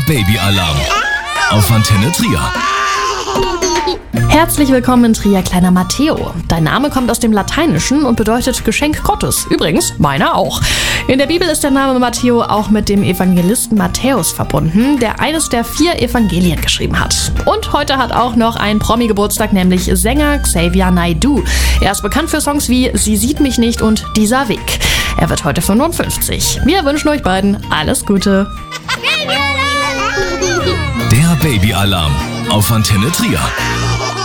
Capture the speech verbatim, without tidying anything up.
Babyalarm auf Antenne Trier. Herzlich willkommen in Trier, kleiner Matteo. Dein Name kommt aus dem Lateinischen und bedeutet Geschenk Gottes. Übrigens, meiner auch. In der Bibel ist der Name Matteo auch mit dem Evangelisten Matthäus verbunden, der eines der vier Evangelien geschrieben hat. Und heute hat auch noch ein Promi Geburtstag, nämlich Sänger Xavier Naidoo. Er ist bekannt für Songs wie Sie sieht mich nicht und Dieser Weg. Er wird heute fünfundfünfzig. Wir wünschen euch beiden alles Gute. Der Babyalarm auf Antenne Trier.